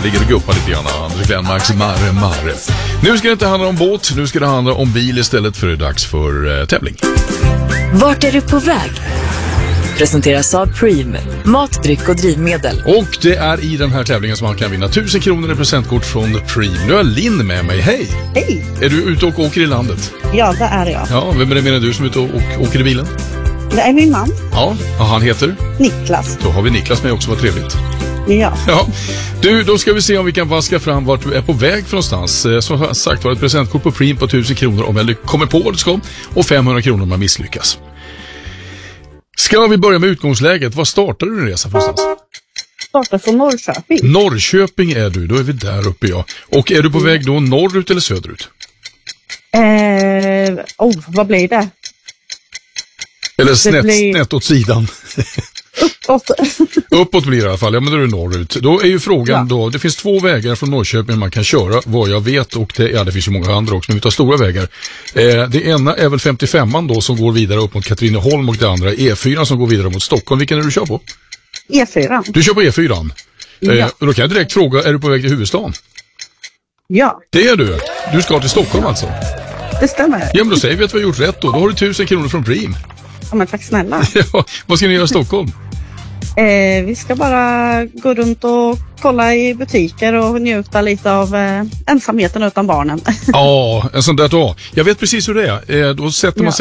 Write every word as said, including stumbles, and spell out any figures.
ligger och guppar lite grann. Anders Glenmarks Mare Mare. Nu ska det inte handla om båt, nu ska det handla om bil istället, för det är dags för eh, tävling. Vart är du på väg? Presenteras av Preem, mat, dryck och drivmedel. Och det är i den här tävlingen som man kan vinna tusen kronor i presentkort från Preem. Nu är Linn med mig, hej! Hej! Är du ute och åker i landet? Ja, det är jag. Ja, vem är det menar du som är ute och, och åker i bilen? Det är min man. Ja, och han heter? Niklas. Då har vi Niklas med också, vad trevligt. Ja. Ja. Du, då ska vi se om vi kan vaska fram vart du är på väg för någonstans. Som jag sagt, var ett presentkort på Preem på tusen kronor om jag kommer på vad du ska, och femhundra kronor om man misslyckas. Ska vi börja med utgångsläget? Var startar du din resa för någonstans? Startar från Norrköping. Norrköping är du, då är vi där uppe, ja. Och är du på väg då norrut eller söderut? Eh, oh, vad blir det? Eller snett, blir... snett åt sidan. Uppåt. Uppåt blir det i alla fall, ja, men då är det norrut. Då är ju frågan Ja. då, det finns två vägar från Norrköping man kan köra, vad jag vet, och det, ja, det finns ju många andra också, men vi tar stora vägar. Eh, det ena är väl femtiofemman då som går vidare upp mot Katrineholm, och det andra är E fyra som går vidare mot Stockholm. Vilken är du kör på? E fyra. Du kör på E fyra. Ja. Eh, då kan jag direkt fråga, är du på väg till huvudstaden? Ja, Det är du. Du ska till Stockholm alltså. det stämmer. Ja, men då säger vi att vi har gjort rätt då. Då har du tusen kronor från Preem. Ja, men tack snälla. Ja, vad ska ni göra i Stockholm? Eh, vi ska bara gå runt och kolla i butiker och njuta lite av eh, ensamheten utan barnen. Ja, en sån där dag. Jag vet precis hur det är. Eh, då sätter man Ja. sig